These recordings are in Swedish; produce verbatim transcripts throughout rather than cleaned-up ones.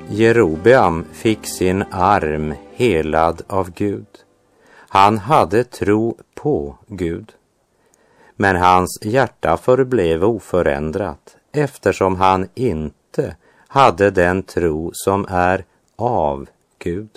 Jerobeam fick sin arm helad av Gud. Han hade tro på Gud. Men hans hjärta förblev oförändrat eftersom han inte hade den tro som är av Gud.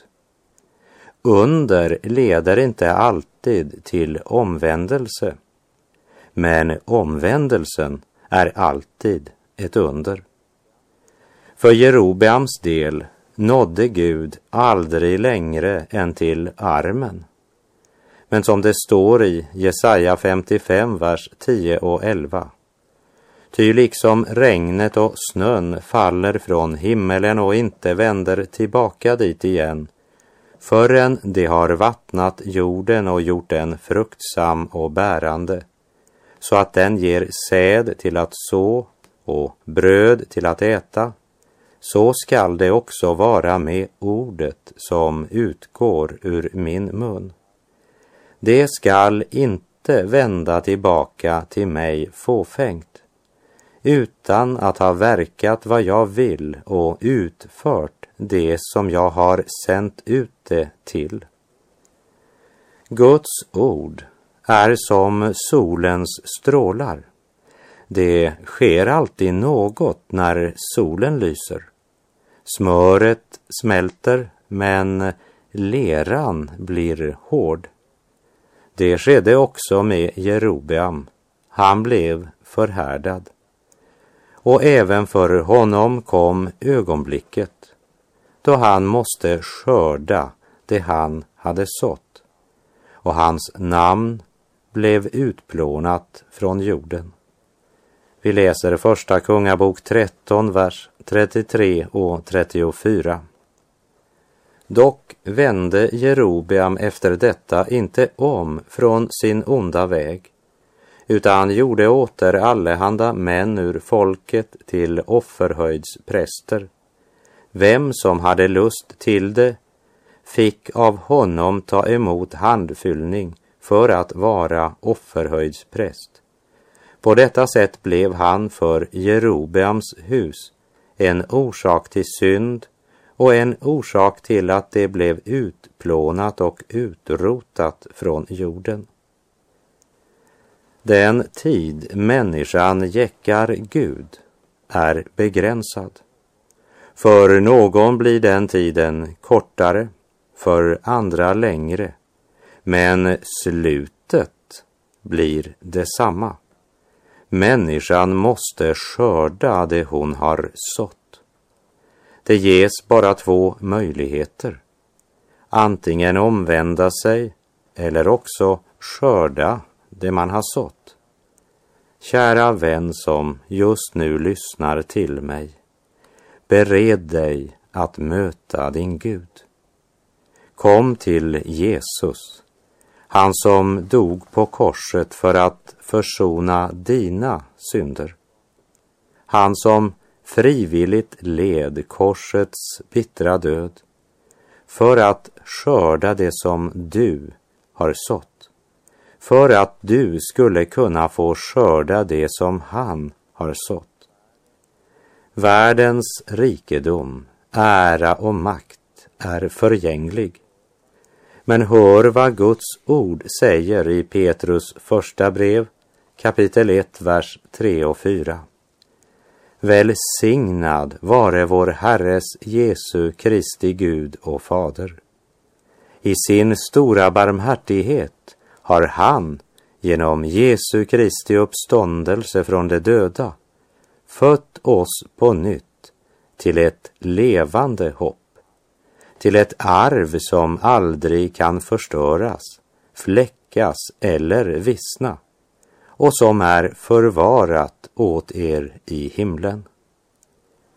Under leder inte alltid till omvändelse, men omvändelsen är alltid ett under. För Jerobeams del nådde Gud aldrig längre än till armen. Men som det står i Jesaja femtiofem, vers tio och elva. Ty liksom regnet och snön faller från himmelen och inte vänder tillbaka dit igen, förrän det har vattnat jorden och gjort den fruktsam och bärande, så att den ger säd till att så och bröd till att äta, så skall det också vara med ordet som utgår ur min mun. Det skall inte vända tillbaka till mig fåfängt, utan att ha verkat vad jag vill och utfört det som jag har sänt ut det till. Guds ord är som solens strålar. Det sker alltid något när solen lyser. Smöret smälter, men leran blir hård. Det skedde också med Jerobeam. Han blev förhärdad. Och även för honom kom ögonblicket då han måste skörda det han hade sått. Och hans namn blev utplånat från jorden. Vi läser första Kungabok tretton, vers trettiotre och trettiofyra. Dock vände Jerobeam efter detta inte om från sin onda väg, utan gjorde åter allehanda män ur folket till offerhöjdspräster. Vem som hade lust till det fick av honom ta emot handfyllning för att vara offerhöjdspräst. På detta sätt blev han för Jerobeams hus en orsak till synd och en orsak till att det blev utplånat och utrotat från jorden. Den tid människan jäckar Gud är begränsad. För någon blir den tiden kortare, för andra längre, men slutet blir detsamma. Människan måste skörda det hon har sått. Det ges bara två möjligheter. Antingen omvända sig eller också skörda det man har sått. Kära vän som just nu lyssnar till mig, bered dig att möta din Gud. Kom till Jesus, han som dog på korset för att försona dina synder. Han som frivilligt led korsets bittra död för att skörda det som du har sått. För att du skulle kunna få skörda det som han har sått. Världens rikedom, ära och makt är förgänglig. Men hör vad Guds ord säger i Petrus första brev, kapitel ett, vers tre och fyra. Välsignad vare vår Herres Jesu Kristi Gud och Fader. I sin stora barmhärtighet har han genom Jesu Kristi uppståndelse från de döda fött oss på nytt till ett levande hopp, till ett arv som aldrig kan förstöras, fläckas eller vissna, och som är förvarat åt er i himlen.